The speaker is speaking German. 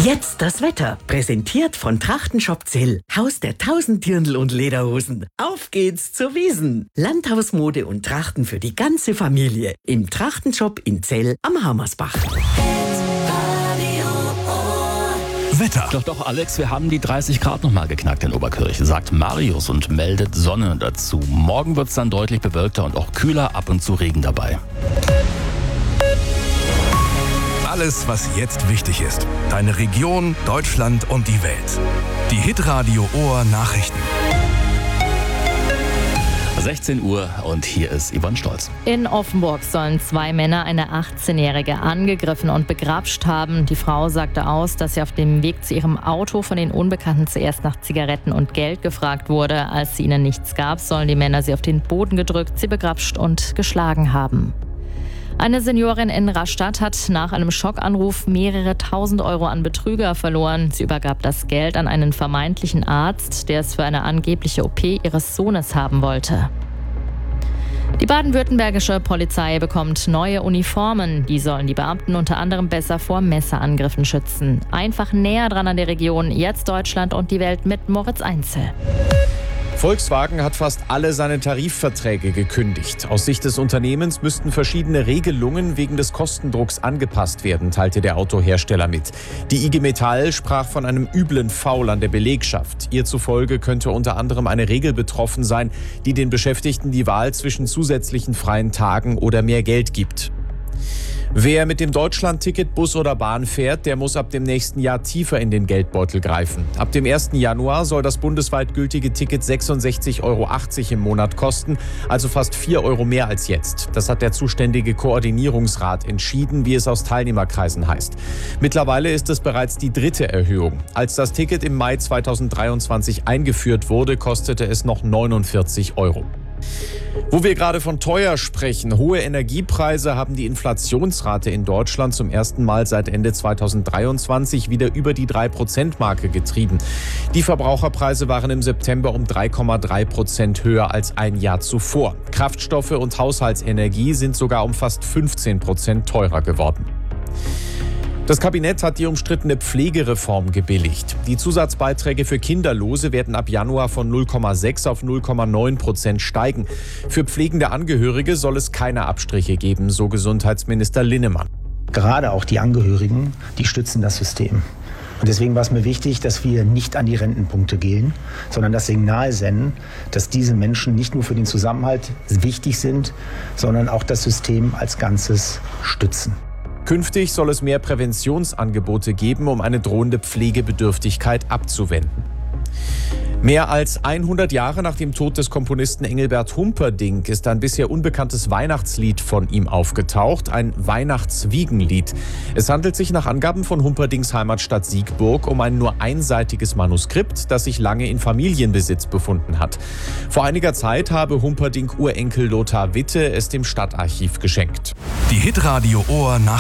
Jetzt das Wetter, präsentiert von Trachtenshop Zell, Haus der 1000 Dirndl und Lederhosen. Auf geht's zur Wiesn. Landhausmode und Trachten für die ganze Familie im Trachtenshop in Zell am Hammersbach. Wetter. Doch, Alex, wir haben die 30 Grad nochmal geknackt in Oberkirch, sagt Marius und meldet Sonne dazu. Morgen wird's dann deutlich bewölkter und auch kühler, ab und zu Regen dabei. Alles, was jetzt wichtig ist. Deine Region, Deutschland und die Welt. Die Hitradio Ohr Nachrichten. 16 Uhr und hier ist Yvonne Stolz. In Offenburg sollen 2 Männer eine 18-Jährige angegriffen und begrapscht haben. Die Frau sagte aus, dass sie auf dem Weg zu ihrem Auto von den Unbekannten zuerst nach Zigaretten und Geld gefragt wurde. Als sie ihnen nichts gab, sollen die Männer sie auf den Boden gedrückt, sie begrapscht und geschlagen haben. Eine Seniorin in Rastatt hat nach einem Schockanruf mehrere tausend Euro an Betrüger verloren. Sie übergab das Geld an einen vermeintlichen Arzt, der es für eine angebliche OP ihres Sohnes haben wollte. Die baden-württembergische Polizei bekommt neue Uniformen. Die sollen die Beamten unter anderem besser vor Messerangriffen schützen. Einfach näher dran an der Region, jetzt Deutschland und die Welt mit Moritz Einzel. Volkswagen hat fast alle seine Tarifverträge gekündigt. Aus Sicht des Unternehmens müssten verschiedene Regelungen wegen des Kostendrucks angepasst werden, teilte der Autohersteller mit. Die IG Metall sprach von einem üblen Foul an der Belegschaft. Ihr zufolge könnte unter anderem eine Regel betroffen sein, die den Beschäftigten die Wahl zwischen zusätzlichen freien Tagen oder mehr Geld gibt. Wer mit dem Deutschland-Ticket Bus oder Bahn fährt, der muss ab dem nächsten Jahr tiefer in den Geldbeutel greifen. Ab dem 1. Januar soll das bundesweit gültige Ticket 66,80 Euro im Monat kosten, also fast 4 Euro mehr als jetzt. Das hat der zuständige Koordinierungsrat entschieden, wie es aus Teilnehmerkreisen heißt. Mittlerweile ist es bereits die 3. Erhöhung. Als das Ticket im Mai 2023 eingeführt wurde, kostete es noch 49 Euro. Wo wir gerade von teuer sprechen, hohe Energiepreise haben die Inflationsrate in Deutschland zum ersten Mal seit Ende 2023 wieder über die 3%-Marke getrieben. Die Verbraucherpreise waren im September um 3,3% höher als ein Jahr zuvor. Kraftstoffe und Haushaltsenergie sind sogar um fast 15% teurer geworden. Das Kabinett hat die umstrittene Pflegereform gebilligt. Die Zusatzbeiträge für Kinderlose werden ab Januar von 0,6 auf 0,9% steigen. Für pflegende Angehörige soll es keine Abstriche geben, so Gesundheitsminister Linnemann. Gerade auch die Angehörigen, die stützen das System. Und deswegen war es mir wichtig, dass wir nicht an die Rentenpunkte gehen, sondern das Signal senden, dass diese Menschen nicht nur für den Zusammenhalt wichtig sind, sondern auch das System als Ganzes stützen. Künftig soll es mehr Präventionsangebote geben, um eine drohende Pflegebedürftigkeit abzuwenden. Mehr als 100 Jahre nach dem Tod des Komponisten Engelbert Humperdinck ist ein bisher unbekanntes Weihnachtslied von ihm aufgetaucht, ein Weihnachtswiegenlied. Es handelt sich nach Angaben von Humperdincks Heimatstadt Siegburg um ein nur einseitiges Manuskript, das sich lange in Familienbesitz befunden hat. Vor einiger Zeit habe Humperdinck Urenkel Lothar Witte es dem Stadtarchiv geschenkt. Die Hitradio Ohr